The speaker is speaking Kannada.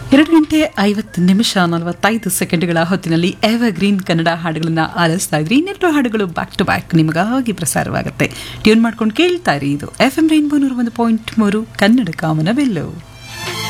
2:50 ಹೊತ್ತಿನಲ್ಲಿ ಎವರ್ ಗ್ರೀನ್ ಕನ್ನಡ ಹಾಡುಗಳನ್ನ ಆಲಿಸ್ತಾ ಇದ್ರಿ. ಇನ್ನೆರಡು ಹಾಡುಗಳು ಬ್ಯಾಕ್ ಟು ಬ್ಯಾಕ್ ನಿಮಗಾಗಿ ಪ್ರಸಾರವಾಗುತ್ತೆ. ಟ್ಯೂನ್ ಮಾಡ್ಕೊಂಡು ಕೇಳ್ತಾ ಇರಿ. ಇದು FM ರೈನ್ಬೋ 101.3 ಕನ್ನಡ ಕಾಮನಬಿಲ್ಲು.